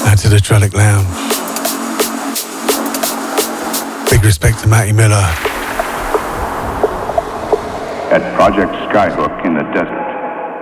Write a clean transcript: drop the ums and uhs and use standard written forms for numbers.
Out to the Tronic Lounge. Big respect to Matty Miller. At Project Skyhook in the desert.